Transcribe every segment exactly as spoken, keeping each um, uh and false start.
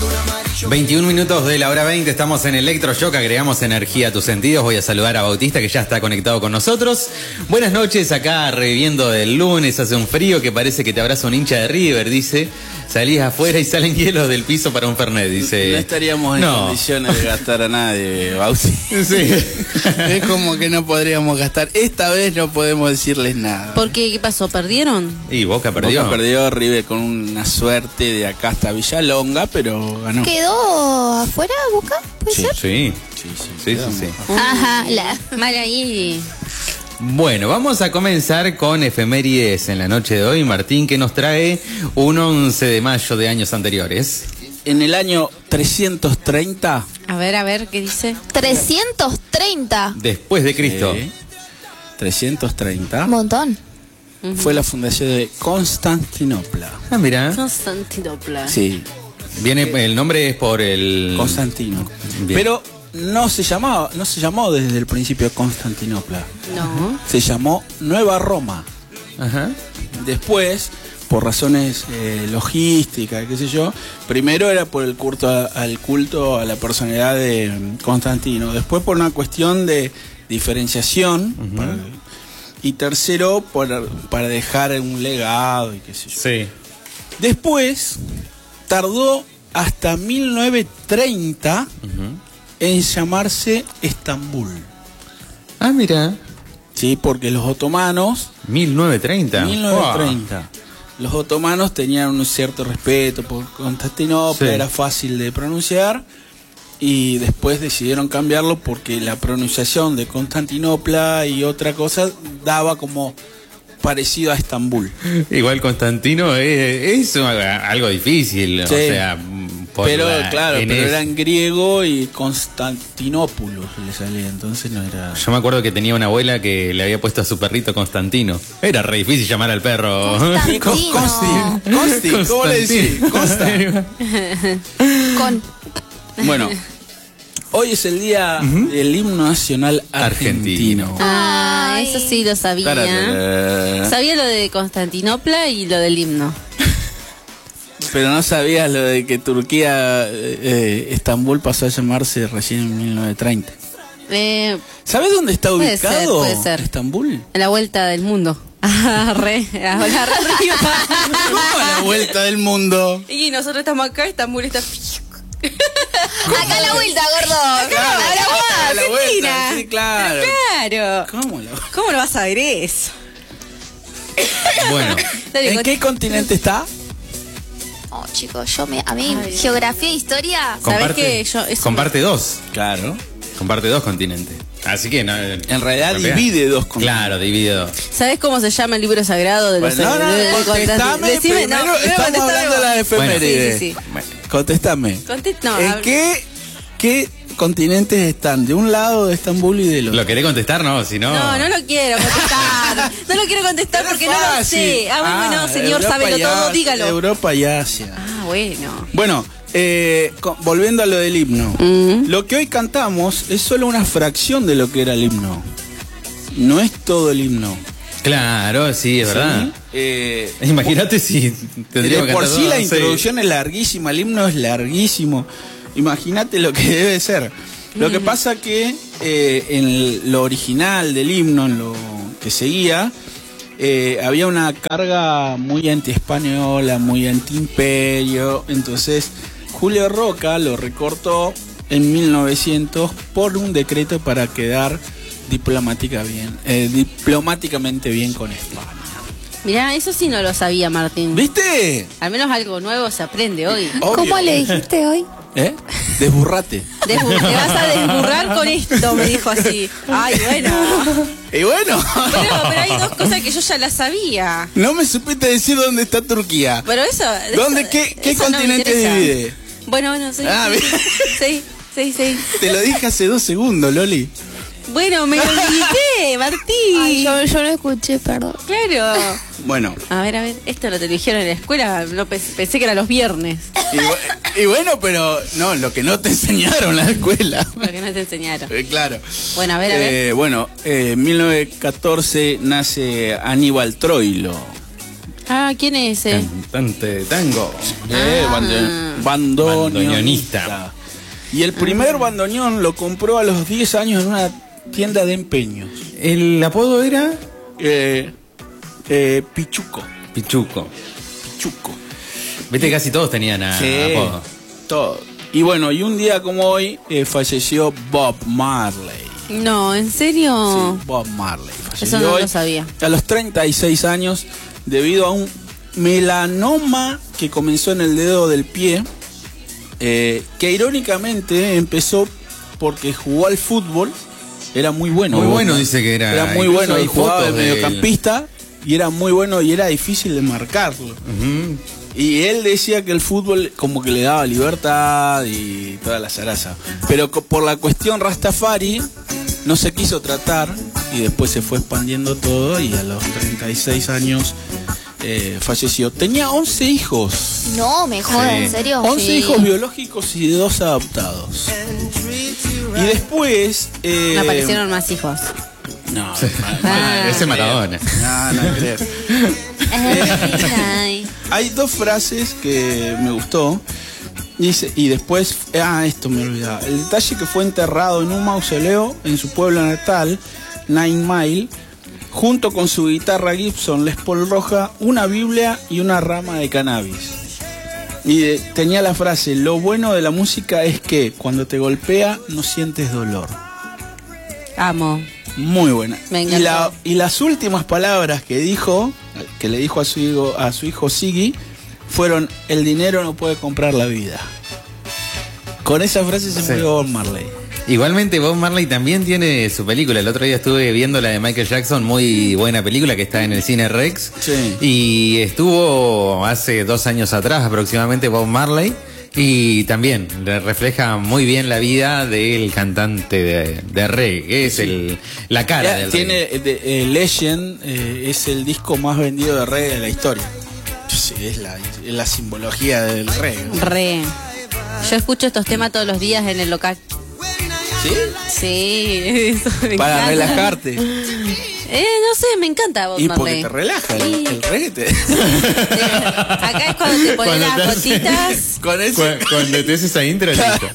veintiún minutos de la hora veinte, estamos en Electroshock, agregamos energía a tus sentidos. Voy a saludar a Bautista, que ya está conectado con nosotros. Buenas noches, acá reviviendo el lunes, hace un frío que parece que te abraza un hincha de River, dice. Salís afuera y salen hielos del piso para un Fernet, dice. No estaríamos en no. condiciones de gastar a nadie, Bauti. Sí. Es como que no podríamos gastar. Esta vez no podemos decirles nada. ¿Por qué? ¿Qué pasó? ¿Perdieron? Y Boca perdió. Boca perdió, River con una suerte de acá hasta Villalonga, pero ganó. ¿Quedó afuera Boca? ¿Puede sí, ser? Sí, sí, sí. sí, sí, sí. Ajá, la... Mal ahí. Bueno, vamos a comenzar con efemérides en la noche de hoy. Martín, que nos trae un once de mayo de años anteriores. En el año trescientos treinta. A ver, a ver, ¿qué dice? trescientos treinta. Después de Cristo. Sí. trescientos treinta. Un montón. Uh-huh. Fue la fundación de Constantinopla. Ah, mira. Constantinopla. Sí. Viene, el nombre es por el... Constantino. Bien. Pero no se llamaba, no se llamó desde el principio Constantinopla. No. Se llamó Nueva Roma. Ajá. Después, por razones eh, logísticas, qué sé yo, primero era por el culto a, al culto a la personalidad de Constantino. Después por una cuestión de diferenciación. Uh-huh. para, y tercero, por, para dejar un legado y qué sé yo. Sí. Después, tardó hasta mil novecientos treinta uh-huh. en llamarse Estambul. Ah, mira. Sí, porque los otomanos... mil novecientos treinta. mil novecientos treinta. Wow. Los otomanos tenían un cierto respeto por Constantinopla, sí. Era fácil de pronunciar, y después decidieron cambiarlo porque la pronunciación de Constantinopla y otra cosa daba como parecido a Estambul. Igual Constantino es, es algo difícil, sí. O sea... Pero la, claro, pero es... era en griego y Constantinopoulos le salía, entonces no era... Yo me acuerdo que tenía una abuela que le había puesto a su perrito Constantino. Era re difícil llamar al perro. Constantino. Consti, Consti, ¿cómo le decís? Consta. Con. Bueno, hoy es el día uh-huh. del himno nacional argentino. argentino. Ah, eso sí lo sabía. Tararara. Sabía lo de Constantinopla y lo del himno. Pero no sabías lo de que Turquía, eh, Estambul pasó a llamarse recién en mil novecientos treinta. Eh, ¿Sabes dónde está puede ubicado ser, puede ser. Estambul? En la vuelta del mundo. Ah, re, a la re arriba. ¿Cómo a la vuelta del mundo? Y nosotros estamos acá, Estambul está... Acá a la vuelta, gordo. Acá claro, a la vuelta, a la vuelta, sí, claro. Claro. ¿Cómo, la... ¿Cómo no vas a ver eso? Bueno. ¿En qué continente está? Oh, chicos, yo me, a mí, Ay, geografía e historia. ¿Sabés que yo eso comparte me... dos? Claro. Comparte dos continentes. Así que no, en realidad no divide dos continentes. Claro, divide dos. ¿Sabés cómo se llama el libro sagrado de los... Bueno, no, no, de, de, contestame, Decime, primero, no, estamos contestame hablando de la efeméride. Bueno, sí, sí, sí. Bueno, contestame. Contest no, ¿En hab... qué, qué continentes están? De un lado de Estambul y del otro. ¿Lo querés contestar? No, si no... No, no lo quiero contestar. No lo quiero contestar porque no lo sé. Ah, ah bueno, señor, Europa sábelo todo, dígalo. Europa y Asia. Ah, bueno. Bueno, eh, con, volviendo a lo del himno. Mm. Lo que hoy cantamos es solo una fracción de lo que era el himno. No es todo el himno. Claro, sí, es verdad. ¿Sí? Eh, Imagínate si tendríamos que por sí la no introducción sé. es larguísima, el himno es larguísimo. Imagínate lo que debe ser. Lo que pasa que eh, en lo original del himno, en lo que seguía, eh, había una carga muy anti-española, muy anti-imperio. Entonces Julio Roca lo recortó en mil novecientos por un decreto para quedar diplomática bien, eh, diplomáticamente bien con España. Mirá, eso sí no lo sabía, Martín. ¿Viste? Al menos algo nuevo se aprende hoy. Obvio. ¿Cómo le dijiste hoy? ¿Eh? Desburrate. Desbur te vas a desburrar con esto, me dijo así. Ay, bueno. Y bueno. Pero, pero hay dos cosas que yo ya las sabía. No me supiste decir dónde está Turquía. Pero eso... ¿Dónde, eso, qué qué eso continente no me divide? Bueno, bueno, sí. Ah, sí, sí, sí, sí. Te lo dije hace dos segundos, Loli. Bueno, me olvidé, Martín. Ay, yo, yo no escuché, perdón. Claro. Bueno. A ver, a ver, esto no te lo dijeron en la escuela, no, pensé que era los viernes. Y, y bueno, pero no, lo que no te enseñaron en la escuela. Lo que no te enseñaron. Eh, claro. Bueno, a ver, a ver. Eh, bueno, en eh, mil novecientos catorce nace Aníbal Troilo. Ah, ¿quién es ese? Cantante de tango. Eh, Ah. bando- bandoneonista. Bandoneonista. Y el primer bandoneón lo compró a los diez años en una tienda de empeños. El apodo era Eh, eh, Pichuco. Pichuco. Pichuco. Viste, casi todos tenían a, Sí, apodo. todo. Y bueno, y un día como hoy eh, falleció Bob Marley. No, ¿en serio? Sí, Bob Marley. Falleció Eso no hoy lo sabía. a los treinta y seis años debido a un melanoma que comenzó en el dedo del pie, eh, que irónicamente empezó porque jugó al fútbol, era muy bueno. Muy Bob bueno, Marley. dice que era. Era muy Incluso bueno hay y jugaba de fotos de él. mediocampista y era muy bueno y era difícil de marcarlo. Ujú. Y él decía que el fútbol como que le daba libertad y toda la zaraza. Pero co- por la cuestión Rastafari no se quiso tratar y después se fue expandiendo todo y a los treinta y seis años eh, falleció. Tenía once hijos. No, me jodas, Sí. ¿en serio? once Sí. hijos biológicos y dos adoptados. Y después... eh, Me aparecieron más hijos. No, Sí. ma- Ah. Ese Maradona. no, no creo. Ay. Hay dos frases que me gustó. Dice, y después, ah, esto me olvidaba. El detalle que fue enterrado en un mausoleo en su pueblo natal, Nine Mile, junto con su guitarra Gibson Les Paul roja, una Biblia y una rama de cannabis. Y eh, tenía la frase: lo bueno de la música es que cuando te golpea no sientes dolor. Amo. Muy buena. Me y, encantó. la, y las últimas palabras que dijo, que le dijo a su hijo, a su hijo Siggy, fueron: el dinero no puede comprar la vida. Con esa frase se Sí. murió Bob Marley. Igualmente Bob Marley también tiene su película. El otro día estuve viendo la de Michael Jackson, muy buena película que está en el cine Rex. Sí. Y estuvo hace dos años atrás aproximadamente Bob Marley. Y también le refleja muy bien la vida del cantante de, de reggae, que es el, la cara Ya, del tiene reggae. de- eh, Legend, eh, es el disco más vendido de reggae de la historia. Sí, es la, es la simbología del reggae. Re. Yo escucho estos temas todos los días en el local. ¿Sí? Sí, eso me Para encanta. relajarte. Eh, no sé, me encanta Bob Y porque Marley. te relaja, el, Sí. el reggae te... Acá es cuando te pones Cuando las te hace- gotitas. Con ese... Cu- Cuando te haces esa intro, listo.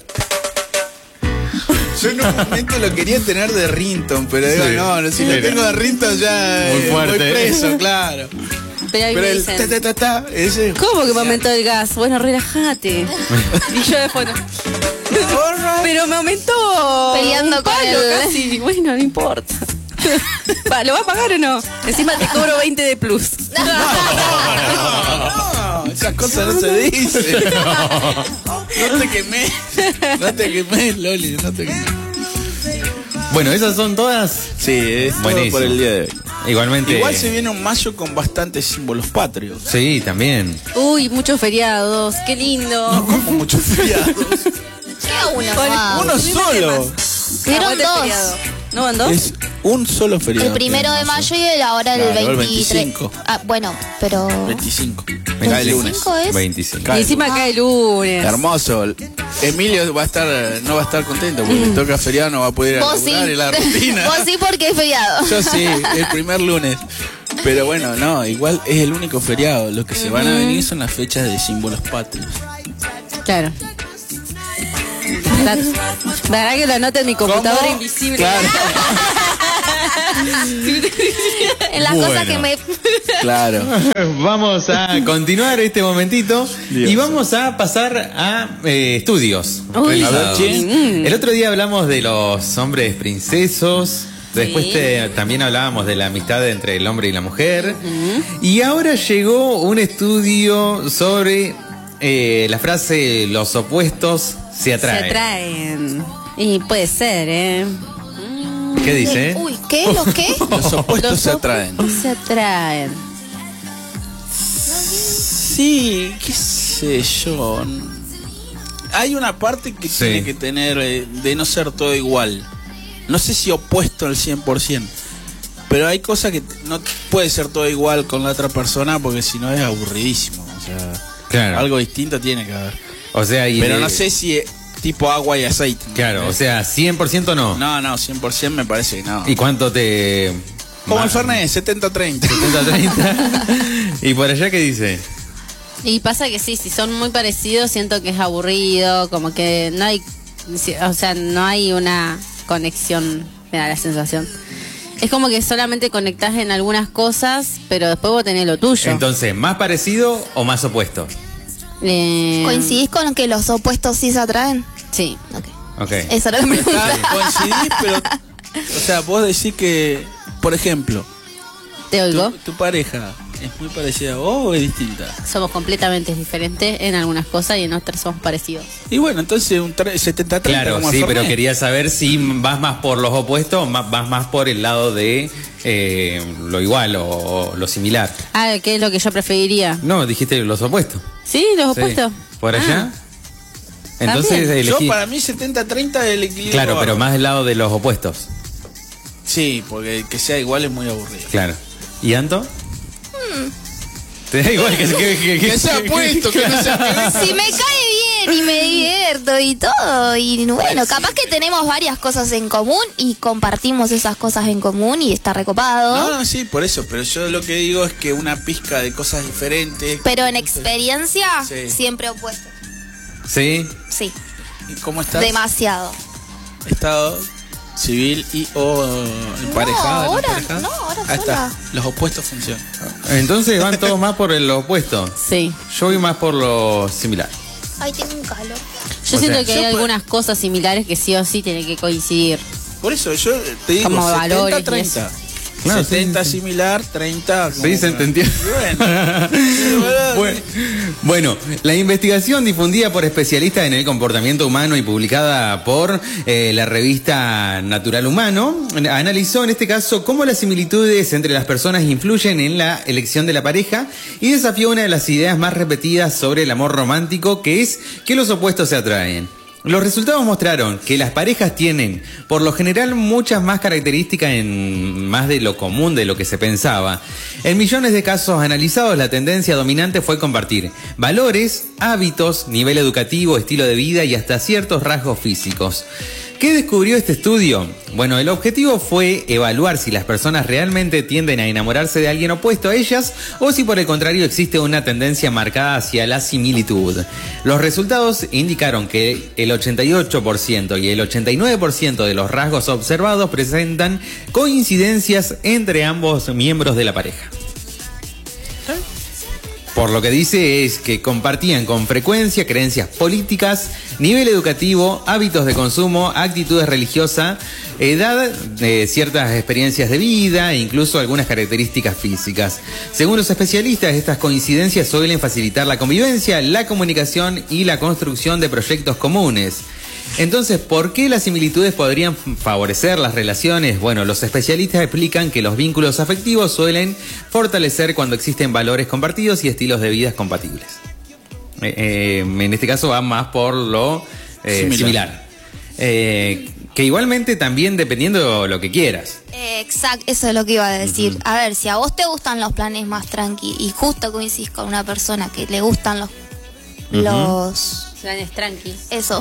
Yo en un momento lo quería tener de Rinton, pero digo, Sí. no, no, si lo Mira. tengo de Rinton ya Muy eh, fuerte. voy preso, claro. Pero ahí Pero me el ta, dicen, ta, ta, ta, ese... ¿cómo que me aumentó el gas? Bueno, relájate. Y yo después no. Pero me aumentó. Peleando un con palo el- casi. Bueno, no importa. Va, ¿lo va a pagar o no? Encima te cobro veinte de plus. No, esas cosas no se dicen. No te quemés. No te quemés, Loli, no te quemés. Bueno, esas son todas. Sí, es todo Buenísimo. por el día de hoy. Igualmente. Igual se viene un mayo con bastantes símbolos patrios. Sí, también. Uy, muchos feriados. Qué lindo. Como muchos feriados. Queda uno Con- más. Uno solo. Fueron Aguante dos. feriado. ¿No van dos? Es un solo feriado. El primero de mayo y el ahora el Claro, el veintitrés. veinticinco. Ah, bueno, pero... veinticinco. Cae el lunes. ¿veinticinco es? veinticinco. Y encima cae lunes. Hermoso. Emilio va a estar, no va a estar contento porque le toca feriado, no va a poder ir a Vos sí. laburar y la rutina. Vos sí porque es feriado. Yo sí, el primer lunes. Pero bueno, no, igual es el único feriado. Lo que se van a venir son las fechas de símbolos patrios. Claro. La, la verdad que lo anoto en mi computadora ¿Cómo? invisible. Claro, En las Bueno. cosas que me... claro. Vamos a continuar este momentito Dios. y vamos a pasar a eh, estudios. Uy. realizados. A ver, ¿quién? El otro día hablamos de los hombres princesos. Después Sí. te- también hablábamos de la amistad entre el hombre y la mujer. Y ahora llegó un estudio sobre eh, la frase los opuestos se atraen. Se atraen. Y puede ser, ¿eh? ¿Qué dice? Uy, ¿qué? ¿Lo qué? Los opuestos Los se atraen. opuestos Se atraen. Sí, qué sé yo. Hay una parte que Sí. tiene que tener eh, de no ser todo igual. No sé si opuesto al cien por ciento. Pero hay cosas que no puede ser todo igual con la otra persona porque si no es aburridísimo. O sea, Claro. algo distinto tiene que haber. O sea, y Pero de- no sé si es tipo agua y aceite. Claro, o sea, cien por ciento no. No, no, cien por ciento me parece que no. ¿Y cuánto te...? Como el Ma- Fernet, setenta treinta. setenta treinta. ¿Y por allá qué dice? Y pasa que sí, si son muy parecidos, siento que es aburrido, como que no hay, o sea, no hay una conexión, me da la sensación. Es como que solamente conectás en algunas cosas, pero después vos tenés lo tuyo. Entonces, ¿más parecido o más opuesto? Eh, ¿Coincidís con que los opuestos sí se atraen? Sí. Ok. Ok. Esa era la pregunta. Está, coincidís, pero, o sea, vos decís que, por ejemplo, Te oigo. tu, tu pareja es muy parecida a vos o es distinta. Somos completamente diferentes en algunas cosas y en otras somos parecidos. Y bueno, entonces un setenta treinta Claro, como el sí, Fernet. pero quería saber si vas más por los opuestos o más- vas más por el lado de eh, lo igual o, o lo similar. Ah, ¿qué es lo que yo preferiría? No, dijiste los opuestos. Sí, los Sí. opuestos. ¿Por allá? Ah. Entonces También. Yo elegí. para mí setenta treinta es el equilibrio. Claro, pero bárbaro. más del lado de los opuestos. Sí, porque que sea igual es muy aburrido. Claro. ¿Y Anto? Te da igual que, que, que, Que sea puesto, que no sea Si me cae bien y me divierto y todo, y bueno, capaz que tenemos varias cosas en común y compartimos esas cosas en común y está recopado. No, no, sí, por eso, pero yo lo que digo es que una pizca de cosas diferentes. Pero en experiencia, Sí. siempre opuesto. Sí. Sí, ¿Y cómo estás? demasiado. Estado civil y o emparejada. ahora- emparejada. no, ahora Ahí sola. está, los opuestos funcionan. Entonces van todos más por el opuesto. Sí. Yo voy más por lo similar. Ay, tengo un calor. Yo O siento sea, que yo hay pa- algunas cosas similares que sí o sí tienen que coincidir. Por eso yo te digo Como valores setenta y treinta. Claro, setenta sí, sí. similar, treinta. como Sí, se para- entendió. Y Bueno, sí, bueno, Bueno, bueno, la investigación difundida por especialistas en el comportamiento humano y publicada por eh, la revista Natural Humano analizó en este caso cómo las similitudes entre las personas influyen en la elección de la pareja y desafió una de las ideas más repetidas sobre el amor romántico, que es que los opuestos se atraen. Los resultados mostraron que las parejas tienen, por lo general, muchas más características en más de lo común de lo que se pensaba. En millones de casos analizados, la tendencia dominante fue compartir valores, hábitos, nivel educativo, estilo de vida y hasta ciertos rasgos físicos. ¿Qué descubrió este estudio? Bueno, el objetivo fue evaluar si las personas realmente tienden a enamorarse de alguien opuesto a ellas o si por el contrario existe una tendencia marcada hacia la similitud. Los resultados indicaron que el ochenta y ocho por ciento y el ochenta y nueve por ciento de los rasgos observados presentan coincidencias entre ambos miembros de la pareja. Por lo que dice es que compartían con frecuencia creencias políticas, nivel educativo, hábitos de consumo, actitudes religiosas, edad, eh, ciertas experiencias de vida e incluso algunas características físicas. Según los especialistas, estas coincidencias suelen facilitar la convivencia, la comunicación y la construcción de proyectos comunes. Entonces, ¿por qué las similitudes podrían favorecer las relaciones? Bueno, los especialistas explican que los vínculos afectivos suelen fortalecer cuando existen valores compartidos y estilos de vida compatibles. Eh, eh, en este caso va más por lo eh, Similar. similar. Eh, que igualmente también dependiendo de lo que quieras. Exacto, eso es lo que iba a decir. A ver, si a vos te gustan los planes más tranqui y justo coincidís con una persona que le gustan los... los Planes tranqui. eso,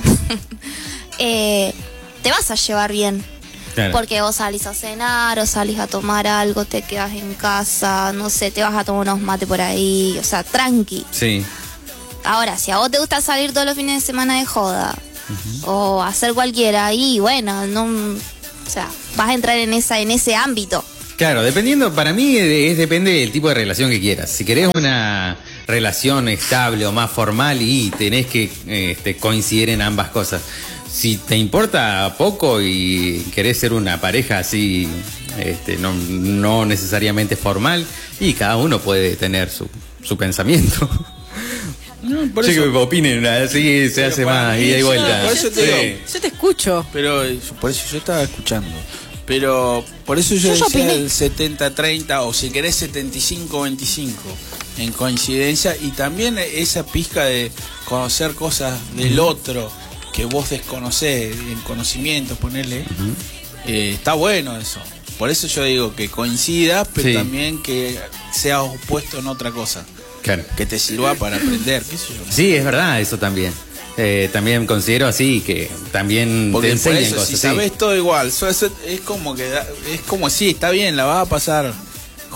eh, te vas a llevar bien. Claro. Porque vos salís a cenar o salís a tomar algo, te quedas en casa, no sé, te vas a tomar unos mates por ahí, o sea, tranqui. Sí. Ahora, si a vos te gusta salir todos los fines de semana de joda o hacer cualquiera, y bueno, no, o sea, vas a entrar en esa en ese ámbito. Claro, dependiendo, para mí es, depende del tipo de relación que quieras. Si querés una relación estable o más formal y tenés que este, coincidir en ambas cosas. Si te importa poco y querés ser una pareja así, este, no, no necesariamente formal, y cada uno puede tener su, su pensamiento. No, por Che, eso- que opinen, así se Pero hace para más mí, ida y sí, vuelta. por eso te Sí. digo. Yo te escucho. Pero eh, por eso yo estaba escuchando. Pero por eso yo, Yo ya decía opiné. el setenta treinta o si querés setenta y cinco veinticinco en coincidencia y también esa pizca de conocer cosas del otro que vos desconocés, en conocimientos, ponerle, eh, está bueno eso. Por eso yo digo que coincida, pero Sí. también que sea opuesto en otra cosa, Claro. que te sirva para aprender, qué sé yo. Sí, es verdad, eso también. Eh, también considero así que también Porque te por enseñan eso, cosas. si sí. sabes todo igual, so- so- es como que da- es como sí, está bien, la vas a pasar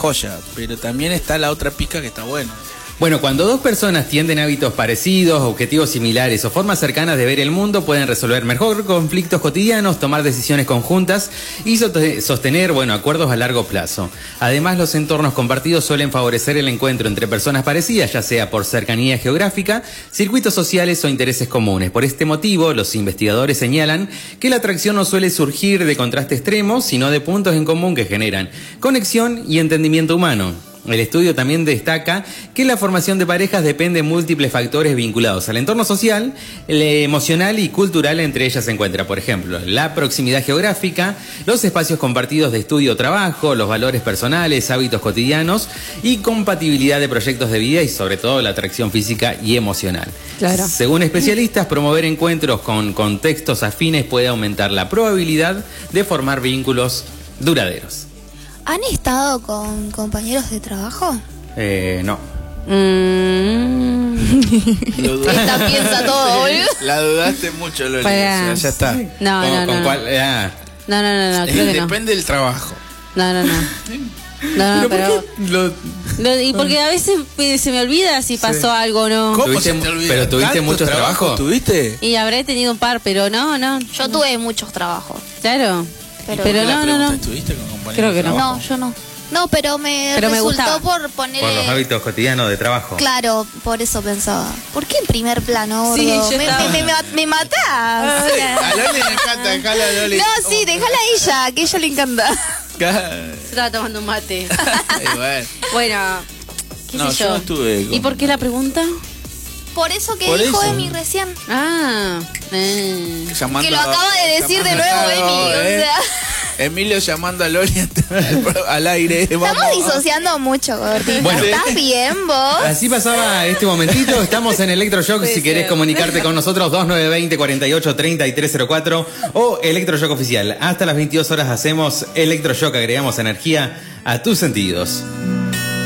joya. Pero también está la otra pizca que está buena. Bueno, cuando dos personas tienden hábitos parecidos, objetivos similares o formas cercanas de ver el mundo, pueden resolver mejor conflictos cotidianos, tomar decisiones conjuntas y sostener, bueno, acuerdos a largo plazo. Además, los entornos compartidos suelen favorecer el encuentro entre personas parecidas, ya sea por cercanía geográfica, circuitos sociales o intereses comunes. Por este motivo, los investigadores señalan que la atracción no suele surgir de contraste extremos, sino de puntos en común que generan conexión y entendimiento humano. El estudio también destaca que la formación de parejas depende de múltiples factores vinculados al entorno social, el emocional y cultural. Entre ellas se encuentra, por ejemplo, la proximidad geográfica, los espacios compartidos de estudio o trabajo, los valores personales, hábitos cotidianos y compatibilidad de proyectos de vida y sobre todo la atracción física y emocional. Claro. Según especialistas, promover encuentros con contextos afines puede aumentar la probabilidad de formar vínculos duraderos. ¿Han estado con compañeros de trabajo? Eh, no. Mm. Lo dudaste. Esta piensa todo, boludo. La dudaste mucho, Loli. Para- O sea, ya está. No, ¿Con, no, con no. cuál? Ah. No, no, no, no, creo que no. Depende del trabajo. No, no, no. No, no, pero... Lo- No, y porque a veces eh, se me olvida si pasó algo o no. ¿Cómo ¿Tuviste se mu- te olvida? pero tuviste ¿Tantos mucho trabajos trabajo? ¿Tuviste? Y habré tenido un par, pero no, no. Yo tuve muchos trabajos. Claro. Pero- Pero, ¿Por qué la no, no, pregunta? no. ¿Estuviste con compañeros Creo que de no. trabajo? No, yo no. No, pero me Pero me resultó gustaba. por poner... Por los hábitos cotidianos de trabajo. Claro, por eso pensaba. ¿Por qué en primer plano, gordo? Sí, yo me, estaba- me, me, me matás. A Loli le encanta, dejala a Loli. No, sí, déjala a ella, que a ella le encanta. Yo estaba tomando un mate. Ay, bueno. Bueno, qué No, sé yo yo. no estuve con- ¿Y por qué la pregunta? Por eso que Por dijo eso. Emi recién. Ah, eh. Llamando Que lo a- acaba de decir de llamando nuevo a- Emi, o eh. sea... Emilio llamando a Loli al, al aire. Estamos Vamos. disociando mucho, gordita. Bueno. ¿Estás bien vos? Así pasaba este momentito. Estamos en Electroshock. Puede Si querés ser. comunicarte con nosotros, dos nueve dos cero, cuarenta y ocho, treinta y tres cero cuatro o Electroshock Oficial. Hasta las veintidós horas hacemos Electroshock. Agregamos energía a tus sentidos.